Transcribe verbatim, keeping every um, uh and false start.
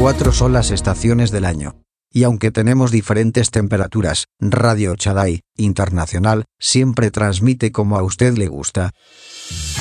veinticuatro son las estaciones del año. Y aunque tenemos diferentes temperaturas, Radio Chadai Internacional siempre transmite como a usted le gusta.